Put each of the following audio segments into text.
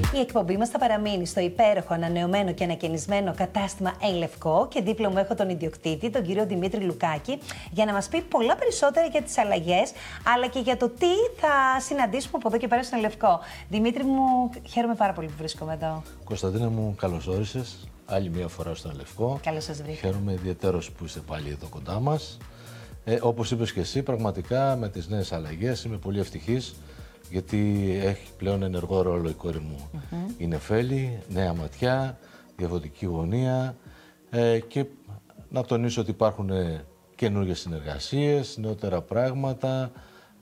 Η εκπομπή μας θα παραμείνει στο υπέροχο, ανανεωμένο και ανακαινισμένο κατάστημα Εν Λευκό και δίπλα μου έχω τον ιδιοκτήτη, τον κύριο Δημήτρη Λουκάκη, για να μας πει πολλά περισσότερα για τις αλλαγές, αλλά και για το τι θα συναντήσουμε από εδώ και πέρα στο Εν Λευκό. Δημήτρη μου, χαίρομαι πάρα πολύ που βρίσκομαι εδώ. Κωνσταντίνα μου, καλώς όρισες άλλη μια φορά στο Εν Λευκό. Καλώς σας βρήκα. Χαίρομαι ιδιαίτερος που είστε πάλι εδώ κοντά μας. Όπως είπες και εσύ, πραγματικά με τις νέες αλλαγές είμαι πολύ ευτυχής, γιατί έχει πλέον ενεργό ρόλο η κόρη μου. Η Νεφέλη, νέα ματιά, διαφορετική γωνία και να τονίσω ότι υπάρχουν καινούργιες συνεργασίες, νεότερα πράγματα,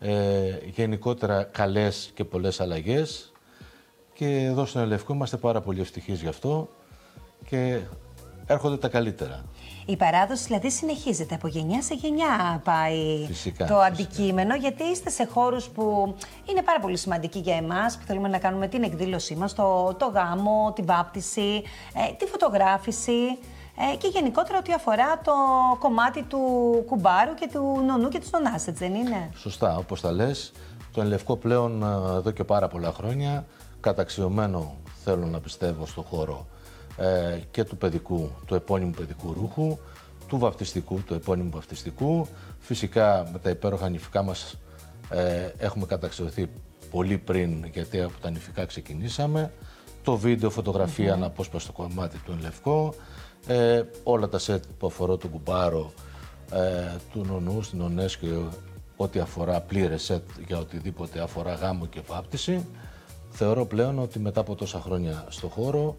γενικότερα καλές και πολλές αλλαγές και εδώ στον Εν Λευκό είμαστε πάρα πολύ ευτυχείς γι' αυτό και έρχονται τα καλύτερα. Η παράδοση δηλαδή συνεχίζεται, από γενιά σε γενιά πάει φυσικά, το αντικείμενο, γιατί είστε σε χώρους που είναι πάρα πολύ σημαντικοί για εμάς, που θέλουμε να κάνουμε την εκδήλωσή μας, το γάμο, την βάπτιση, τη φωτογράφηση και γενικότερα ό,τι αφορά το κομμάτι του κουμπάρου και του νονού και της νονάς, έτσι δεν είναι? Σωστά, όπως τα λες, το Εν Λευκό πλέον εδώ και πάρα πολλά χρόνια, καταξιωμένο θέλω να πιστεύω στο χώρο και του παιδικού, του επώνυμου παιδικού ρούχου, του βαπτιστικού, του επώνυμου βαπτιστικού. Φυσικά με τα υπέροχα νηφικά μας έχουμε καταξιωθεί πολύ πριν, γιατί από τα νηφικά ξεκινήσαμε. Το βίντεο, φωτογραφία, αναπόσπαστο κομμάτι του Εν Λευκό, όλα τα σετ που αφορά τον κουμπάρο, του νονού, στην νονές και ό,τι αφορά πλήρες σετ για οτιδήποτε αφορά γάμο και βάπτιση. Θεωρώ πλέον ότι μετά από τόσα χρόνια στο χώρο,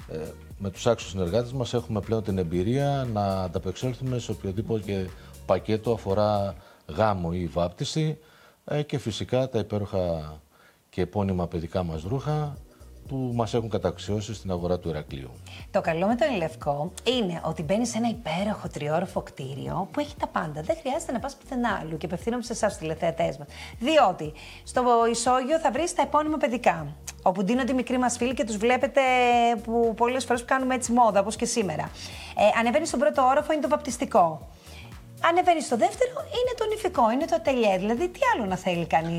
με τους άξιους συνεργάτες μας έχουμε πλέον την εμπειρία να ανταπεξέλθουμε σε οποιοδήποτε πακέτο αφορά γάμο ή βάπτιση και φυσικά τα υπέροχα και επώνυμα παιδικά μας ρούχα που μας έχουν καταξιώσει στην αγορά του Ηρακλείου. Το καλό με το Εν Λευκό είναι ότι μπαίνεις σε ένα υπέροχο τριόροφο κτίριο που έχει τα πάντα. Δεν χρειάζεται να πας πουθενά άλλου και απευθύνομαι σε εσάς τους τηλεθεατές μας. Διότι στο ισόγειο θα βρεις τα επώνυμα παιδικά, όπου ντύνονται οι μικροί μας φίλοι και τους βλέπετε που πολλές φορές που κάνουμε έτσι μόδα, όπως και σήμερα. Ανεβαίνεις στον πρώτο όροφο, είναι το βαπτιστικό. Ανεβαίνεις στο δεύτερο, είναι το νηφικό, είναι το ατελιέ. Δηλαδή, τι άλλο να θέλει κανείς.